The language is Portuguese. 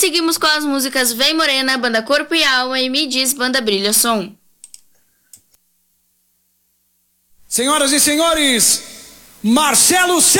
seguimos com as músicas Vem Morena, Banda Corpo e Alma e Me Diz, Banda Brilha Som. Senhoras e senhores, Marcelo C.